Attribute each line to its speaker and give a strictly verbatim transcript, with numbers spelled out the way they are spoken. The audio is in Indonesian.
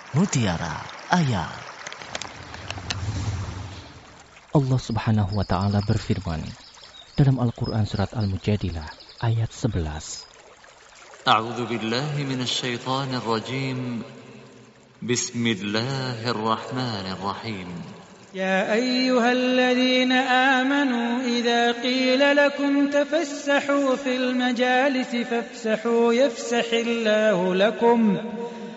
Speaker 1: Mutiara Ayat. Allah Subhanahu wa taala berfirman dalam Al-Qur'an surat Al-Mujadilah ayat sebelas.
Speaker 2: A'udzu billahi minasy syaithanir rajim. Bismillahirrahmanirrahim.
Speaker 3: يا أيها الذين آمنوا إذا قيل لكم تفسحوا في المجالس فافسحوا يفسح الله لكم